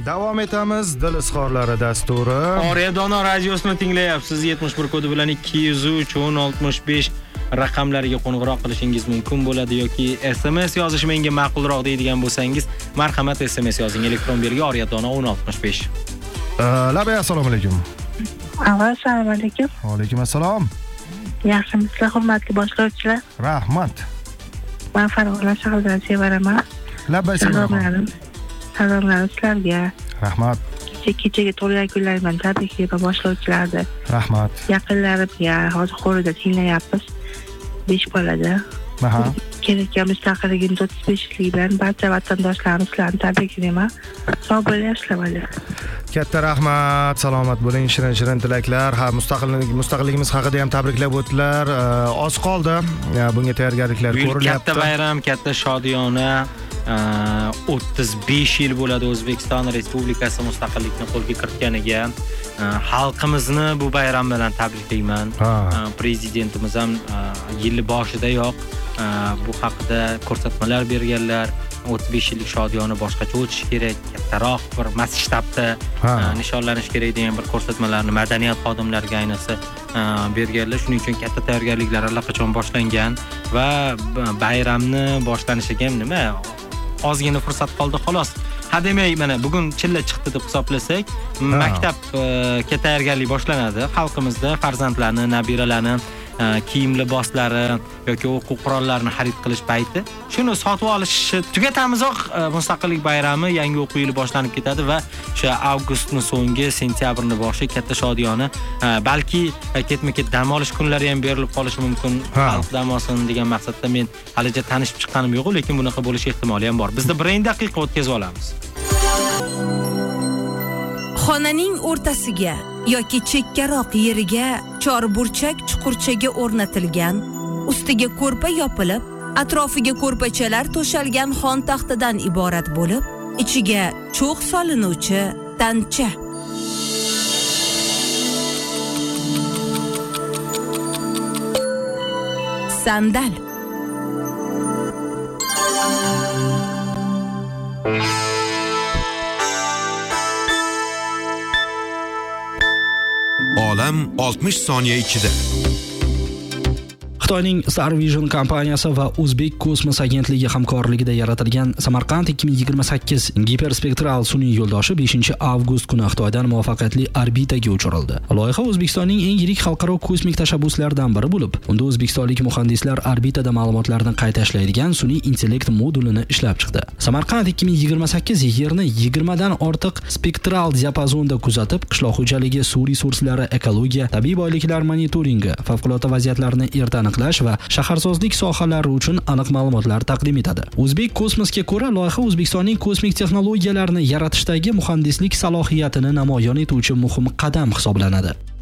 Davom etamiz dil izhorlari dasturi. Oryadona radiosini tinglayapsiz. 71 kodi bilan 203 1065 raqamlariga qo'ng'iroq qilishingiz mumkin bo'ladi yoki SMS yozish menga ma'qulroq deydigan bo'lsangiz, marhamat SMS yozing elektron belgi Oryadona 1065. Labay, assalomu alaykum. Assalomu alaykum. Va alaykum assalom. Yaxshimisizlar, hurmatli boshlovchilar? Rahmat. Men Farg'ona shahridan sevaraman. Labay, Salomlar sizlarga. Rahmat. Kechagi to'g'ri kunlardan tabriklayman boshlovchilarni. Rahmat. Yaqinlarimga hozir xo'rida tinglayapmiz. 5 bolada. Aha. Kerakli mustaqilligimiz 35-ligi bilan barcha vatandoshlarimiz sizlarni tabriklayman. Sog' bo'lasizlar. Katta rahmat, salomat bo'ling, shirin tilaklar. Ha, mustaqilligimiz haqida ham tabriklab o'tdilar. Oz qoldi. Bunga tayyorgarliklar ko'rilyapti. Katta bayram, katta shodiyona. 35 yil bo'ladi O'zbekiston Respublikasi mustaqillikni qo'lga kiritganiga. Xalqimizni bu bayram bilan tabriklayman. Prezidentimiz ham yil boshidayoq bu haqida ko'rsatmalar berganlar. 35 yillik shodiyona boshqacha o'tishi kerak, kattaroq bir masshtabda nishonlanish kerak degan bir ko'rsatmalarni madaniyat xodimlariga ayniqsa berganlar. Shuning uchun katta tayyorgarliklar allaqachon boshlangan va bayramni boshlanishiga nima ozgina fursat qoldi xolos. Hademay mana bugun chilla chiqdi deb hisoblasak, maktabga tayyorgarlik boshlanadi. Xalqimizda farzandlarni, nabiralarni kiyim liboslari yoki o'quv qurollarini xarid qilish payti. Shuni sotib olishni tugatamizoq, mustaqillik bayrami yangi o'quv yili boshlanib ketadi va o'sha avgustning so'ngi, sentyabrning boshi katta shodiyona, balki ketma-ket dam olish kunlari ham berilib qolishi mumkin. Xalq dam olsin degan maqsadda men halicha tanishib chiqqanim yo'q, lekin bunaqa bo'lish ehtimoli ham bor. Bizda 1 daqiqa o'tkazib olamiz. Xonaning o'rtasiga yoki chekkaroq yeriga chorburchak chuqurchaga o'rnatilgan, ustiga ko'rpa yopilib, atrofiga ko'rpachalar to'shalgan xon taxtadan iborat bo'lib, ichiga cho'g' solinuvchi tancha. Sandal. Olam 60 soniya ichida. Xitoyning Star Vision kompaniyasi va O'zbek kosmos agentligi hamkorligida yaratilgan Samarqand 2028 giperspektral sun'iy yo'ldoshi 5-avgust kuni Xitoydan muvaffaqiyatli orbitaga uchirildi. Loyiha O'zbekistonning eng yirik xalqaro kosmik tashabbuslaridan biri bo'lib, unda o'zbekistonlik muhandislar orbitada ma'lumotlarni qayta ishlaydigan sun'iy intellekt modulini ishlab chiqdi. Samarqand 2028 Yerni 20 dan ortiq spektral diapazonda kuzatib, qishloq xo'jaligi, suv resurslari, ekologiya, tabiiy boyliklar monitoringi, favqulodda vaziyatlarni erta aniqlash va shaharsozlik sohalari uchun aniq ma'lumotlar taqdim etadi. O'zbek kosmosga ko'ra, loyiha O'zbekistonning kosmik texnologiyalarni yaratishdagi muhandislik salohiyatini namoyon etuvchi muhim qadam hisoblanadi.